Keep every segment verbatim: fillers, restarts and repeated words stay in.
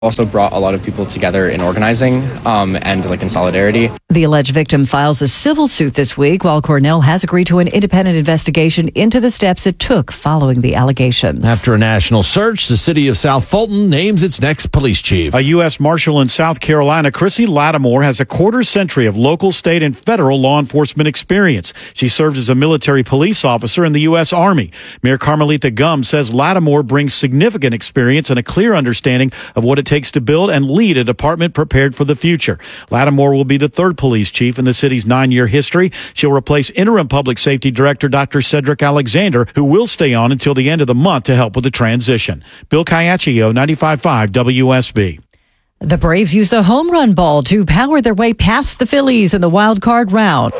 also brought a lot of people together in organizing um, and like in solidarity. The alleged victim files a civil suit this week, while Cornell has agreed to an independent investigation into the steps it took following the allegations. After a national search, the city of South Fulton names its next police chief. A U S Marshal in South Carolina, Chrissy Lattimore, has a quarter century of local, state, and federal law enforcement experience. She served as a military police officer in the U S Army. Mayor Carmelita Gum says Lattimore brings significant experience and a clear understanding of what it takes to build and lead a department prepared for the future. Lattimore will be the third police chief in the city's nine-year history. She'll replace interim public safety director Doctor Cedric Alexander, who will stay on until the end of the month to help with the transition. Bill Caiaccio, ninety-five point five W S B. The Braves used the home run ball to power their way past the Phillies in the wild card round.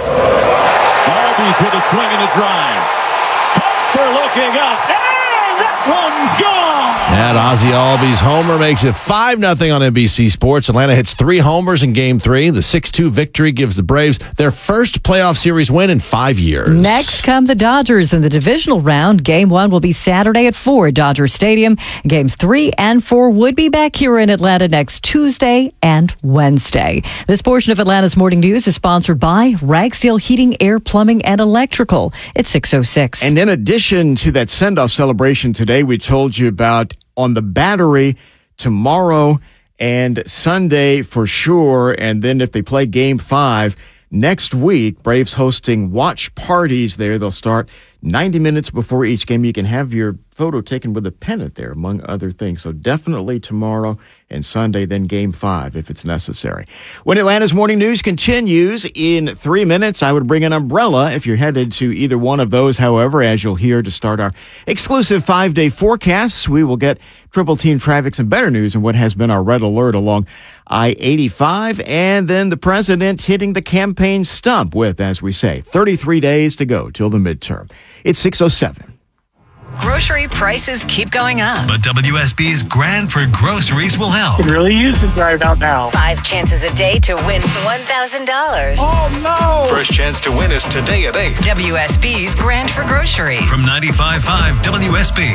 Albies with a swing and a drive. Harper looking up, and that one's gone. And Ozzie Albies homer makes it five nothing on N B C Sports. Atlanta hits three homers in Game three. The six two victory gives the Braves their first playoff series win in five years. Next come the Dodgers in the divisional round. Game one will be Saturday at four at Dodger Stadium. Games three and four would be back here in Atlanta next Tuesday and Wednesday. This portion of Atlanta's Morning News is sponsored by Ragsdale Heating, Air, Plumbing, and Electrical. It's six oh six. And in addition to that send-off celebration today, we told you about on the Battery tomorrow and Sunday for sure. And then if they play game five next week, Braves hosting watch parties there. They'll start ninety minutes before each game. You can have your photo taken with a pennant there, among other things. So definitely tomorrow and Sunday, then game five if it's necessary. When Atlanta's Morning News continues in three minutes, I would bring an umbrella if you're headed to either one of those. However, as you'll hear to start our exclusive five-day forecasts, we will get triple team traffic, some better news and what has been our red alert along I eighty-five, and then the president hitting the campaign stump with, as we say, thirty-three days to go till the midterm. It's six oh seven. Grocery prices keep going up. But W S B's Grand for Groceries will help. It really is right out now. Five chances a day to win one thousand dollars. Oh, no! First chance to win is today at eight. W S B's Grand for Groceries. From ninety-five point five W S B.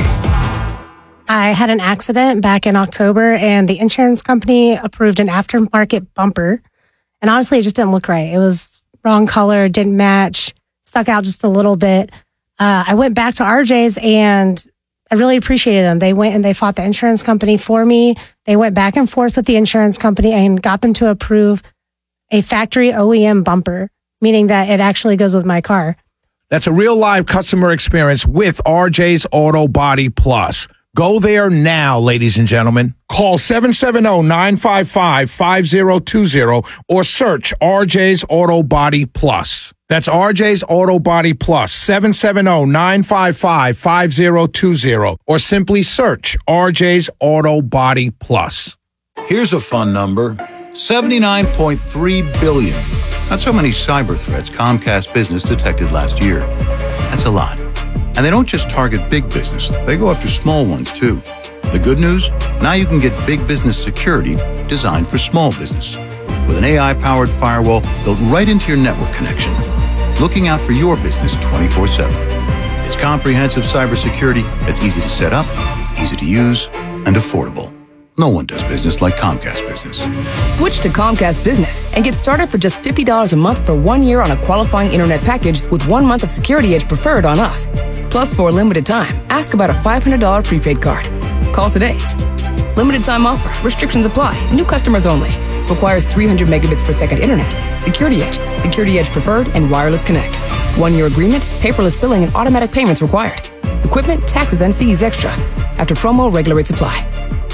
I had an accident back in October, and the insurance company approved an aftermarket bumper. And honestly, it just didn't look right. It was wrong color, didn't match, stuck out just a little bit. Uh, I went back to R J's, and I really appreciated them. They went and they fought the insurance company for me. They went back and forth with the insurance company and got them to approve a factory O E M bumper, meaning that it actually goes with my car. That's a real live customer experience with R J's Auto Body Plus. Go there now, ladies and gentlemen. Call seven seven zero, nine five five, five zero two zero or search R J's Auto Body Plus. That's R J's Auto Body Plus, seven seven zero, nine five five, five zero two zero, or simply search R J's Auto Body Plus. Here's a fun number, seventy-nine point three billion. That's how many cyber threats Comcast Business detected last year. That's a lot. And they don't just target big business, they go after small ones too. The good news? Now you can get big business security designed for small business. With an A I-powered firewall built right into your network connection, looking out for your business twenty-four seven. It's comprehensive cybersecurity that's easy to set up, easy to use, and affordable. No one does business like Comcast Business. Switch to Comcast Business and get started for just fifty dollars a month for one year on a qualifying internet package with one month of Security Edge Preferred on us. Plus, for a limited time, ask about a five hundred dollars prepaid card. Call today. Limited time offer. Restrictions apply. New customers only. Requires three hundred megabits per second internet. Security Edge, Security Edge Preferred, and Wireless Connect. One-year agreement, paperless billing, and automatic payments required. Equipment, taxes, and fees extra. After promo, regular rates apply.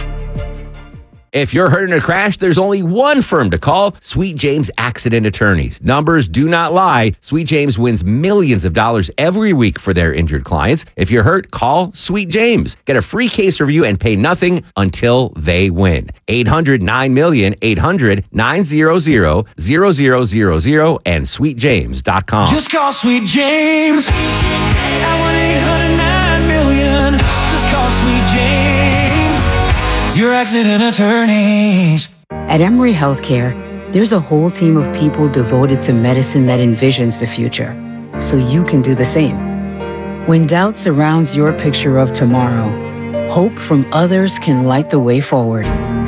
If you're hurt in a crash, there's only one firm to call, Sweet James Accident Attorneys. Numbers do not lie. Sweet James wins millions of dollars every week for their injured clients. If you're hurt, call Sweet James. Get a free case review and pay nothing until they win. eight hundred nine million, eight hundred nine hundred, zero zero zero zero and sweet james dot com. Just call Sweet James at one eight hundred nine million. Just call Sweet James. Your accident attorneys. At Emory Healthcare, there's a whole team of people devoted to medicine that envisions the future, so you can do the same. When doubt surrounds your picture of tomorrow, Hope from others can light the way forward.